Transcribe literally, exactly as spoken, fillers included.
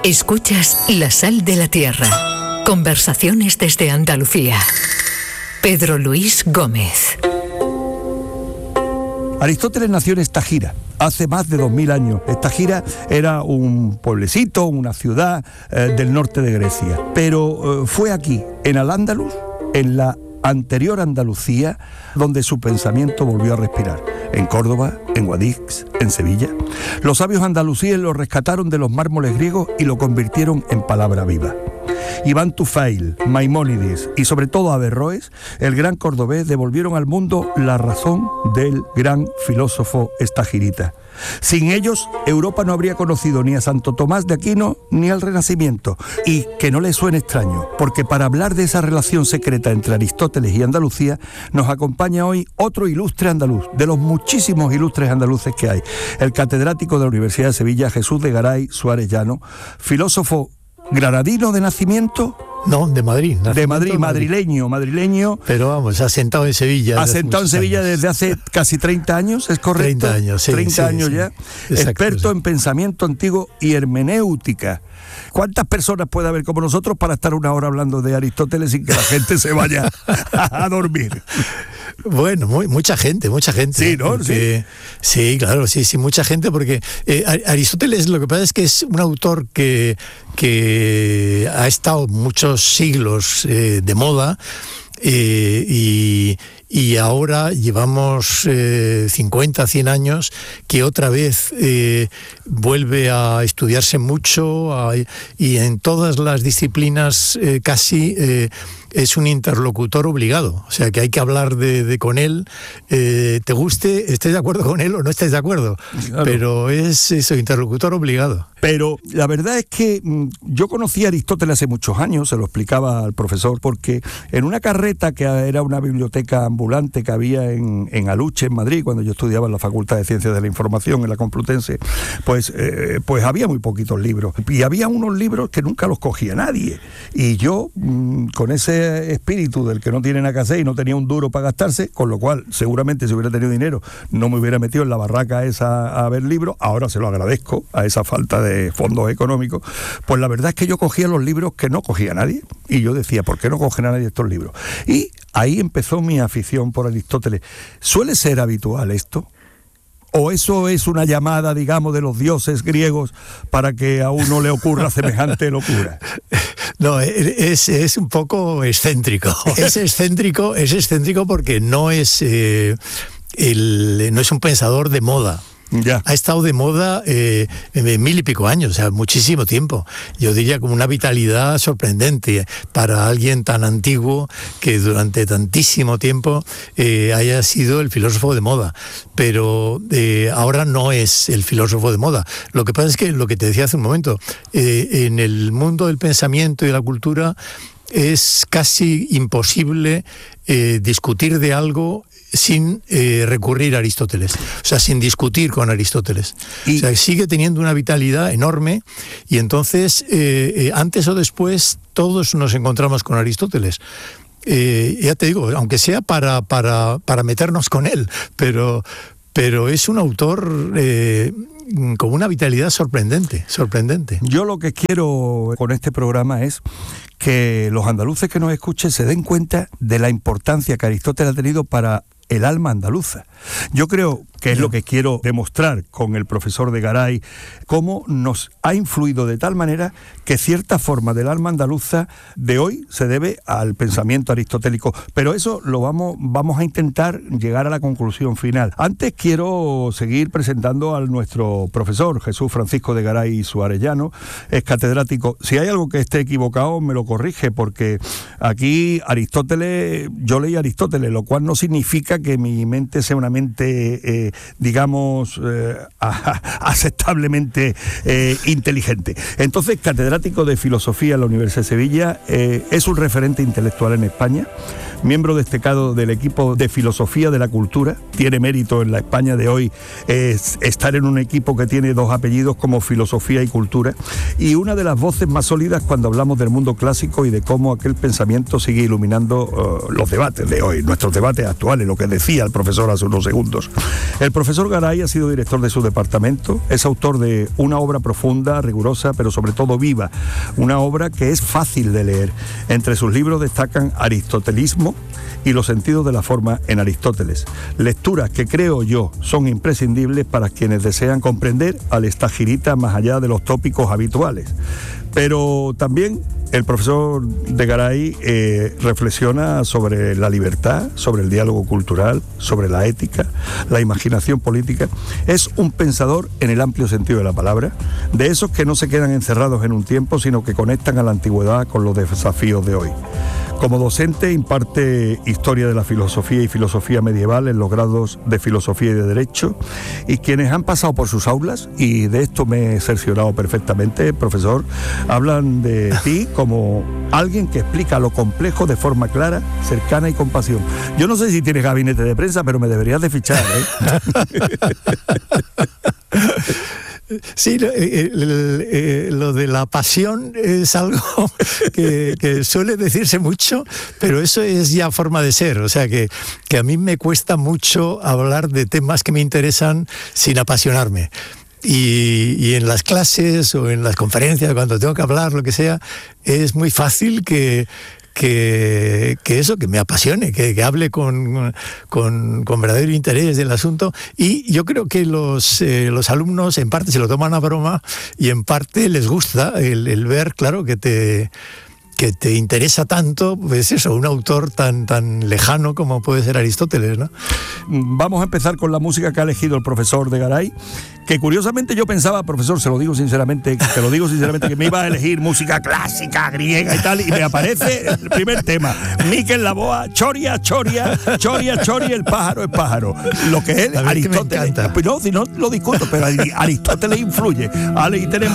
Escuchas La Sal de la Tierra. Conversaciones desde Andalucía. Pedro Luis Gómez. Aristóteles nació en Estagira hace más de dos mil años. Estagira era un pueblecito, una ciudad eh, del norte de Grecia. Pero eh, fue aquí, en Al-Ándalus, en la anterior Andalucía, donde su pensamiento volvió a respirar. En Córdoba, en Guadix, en Sevilla. Los sabios andalusíes lo rescataron de los mármoles griegos y lo convirtieron en palabra viva. Iván Tufail, Maimónides y sobre todo Averroes, el gran cordobés, devolvieron al mundo la razón del gran filósofo estagirita. Sin ellos, Europa no habría conocido ni a Santo Tomás de Aquino ni al Renacimiento. Y que no le suene extraño, porque para hablar de esa relación secreta entre Aristóteles y Andalucía, nos acompaña hoy otro ilustre andaluz, de los muchísimos ilustres andaluces que hay, el catedrático de la Universidad de Sevilla, Jesús de Garay Suárez Llano, filósofo granadino de nacimiento. No, de Madrid. De Madrid, madrileño, madrileño. Pero vamos, asentado en Sevilla. Asentado en Sevilla años. Desde hace casi treinta años, ¿es correcto? treinta años, sí. treinta sí, años sí. ya. Exacto, experto sí. en pensamiento antiguo y hermenéutica. ¿Cuántas personas puede haber como nosotros para estar una hora hablando de Aristóteles sin que la gente se vaya a dormir? Bueno, muy, mucha gente, mucha gente. Sí, ¿no? Porque, sí. sí, claro, sí, sí, mucha gente, porque eh, Aristóteles, lo que pasa es que es un autor que, que ha estado muchos siglos eh, de moda eh, y... Y ahora llevamos eh, cincuenta, cien años que otra vez eh, vuelve a estudiarse mucho a, y en todas las disciplinas eh, casi eh, es un interlocutor obligado. O sea que hay que hablar de, de con él, eh, te guste, estés de acuerdo con él o no estés de acuerdo. Claro. Pero es eso, interlocutor obligado. Pero la verdad es que mmm, yo conocí a Aristóteles hace muchos años, se lo explicaba al profesor, porque en una carreta que era una biblioteca ambulante que había en, en Aluche, en Madrid, cuando yo estudiaba en la Facultad de Ciencias de la Información, en la Complutense, pues, eh, pues había muy poquitos libros. Y había unos libros que nunca los cogía nadie. Y yo, mmm, con ese espíritu del que no tiene nada que hacer y no tenía un duro para gastarse, con lo cual seguramente si hubiera tenido dinero no me hubiera metido en la barraca esa a ver libros. Ahora se lo agradezco a esa falta de fondos económicos. Pues la verdad es que yo cogía los libros que no cogía nadie y yo decía, ¿por qué no coge nadie estos libros? Y ahí empezó mi afición por Aristóteles. ¿Suele ser habitual esto? ¿O eso es una llamada, digamos, de los dioses griegos para que a uno le ocurra semejante locura? No, es, es un poco excéntrico. Es excéntrico, es excéntrico porque no es, eh, el, no es un pensador de moda. Ya. Ha estado de moda eh, mil y pico años, o sea, muchísimo tiempo. Yo diría como una vitalidad sorprendente para alguien tan antiguo que durante tantísimo tiempo eh, haya sido el filósofo de moda. Pero eh, ahora no es el filósofo de moda. Lo que pasa es que, lo que te decía hace un momento, eh, en el mundo del pensamiento y de la cultura es casi imposible eh, discutir de algo sin eh, recurrir a Aristóteles, o sea, sin discutir con Aristóteles. Y... O sea, sigue teniendo una vitalidad enorme y entonces, eh, eh, antes o después, todos nos encontramos con Aristóteles. Eh, ya te digo, aunque sea para, para, para meternos con él, pero, pero es un autor... Eh, con una vitalidad sorprendente, sorprendente. Yo lo que quiero con este programa es que los andaluces que nos escuchen se den cuenta de la importancia que Aristóteles ha tenido para el alma andaluza. Yo creo que es lo que quiero demostrar con el profesor de Garay, cómo nos ha influido de tal manera que cierta forma del alma andaluza de hoy se debe al pensamiento aristotélico. Pero eso lo vamos, vamos a intentar llegar a la conclusión final. Antes quiero seguir presentando a nuestro profesor, Jesús Francisco de Garay Suárez Llano, es catedrático. Si hay algo que esté equivocado, me lo corrige, porque aquí Aristóteles, yo leí Aristóteles, lo cual no significa que mi mente sea una mente, eh, digamos, eh, aceptablemente eh, inteligente. Entonces, catedrático de filosofía en la Universidad de Sevilla, eh, es un referente intelectual en España, miembro destacado del equipo de filosofía de la cultura, tiene mérito en la España de hoy es estar en un equipo que tiene dos apellidos como filosofía y cultura, y una de las voces más sólidas cuando hablamos del mundo clásico y de cómo aquel pensamiento sigue iluminando uh, los debates de hoy, nuestros debates actuales, lo que decía el profesor hace unos segundos. El profesor Garay ha sido director de su departamento, es autor de una obra profunda, rigurosa, pero sobre todo viva, una obra que es fácil de leer. Entre sus libros destacan Aristotelismo y los sentidos de la forma en Aristóteles. Lecturas que creo yo son imprescindibles para quienes desean comprender al estagirita más allá de los tópicos habituales. Pero también el profesor de Garay eh, reflexiona sobre la libertad, sobre el diálogo cultural, sobre la ética, la imaginación política. Es un pensador en el amplio sentido de la palabra, de esos que no se quedan encerrados en un tiempo, sino que conectan a la antigüedad con los desafíos de hoy. Como docente imparte Historia de la Filosofía y Filosofía Medieval en los grados de Filosofía y de Derecho, y quienes han pasado por sus aulas, y de esto me he cerciorado perfectamente, profesor, hablan de ti como alguien que explica lo complejo de forma clara, cercana y con pasión. Yo no sé si tienes gabinete de prensa, pero me deberías de fichar, ¿eh? Sí, el, el, el, lo de la pasión es algo que, que suele decirse mucho, pero eso es ya forma de ser. O sea, que, que a mí me cuesta mucho hablar de temas que me interesan sin apasionarme. Y, y en las clases o en las conferencias, cuando tengo que hablar, lo que sea, es muy fácil que... Que, que eso, que me apasione, que, que hable con, con, con verdadero interés del asunto. Y yo creo que los, eh, los alumnos en parte se lo toman a broma y en parte les gusta el, el ver, claro, que te... que te interesa tanto, pues eso, un autor tan, tan lejano como puede ser Aristóteles, ¿no? Vamos a empezar con la música que ha elegido el profesor de Garay, que curiosamente yo pensaba, profesor, se lo digo sinceramente, te lo digo sinceramente, que me iba a elegir música clásica, griega y tal, y me aparece el primer tema, Miquel Laboa, Choria, Choria, Choria, Choria, el pájaro es pájaro. Lo que es Aristóteles. Pues no, si no lo discuto, pero Aristóteles influye. Ahí tenemos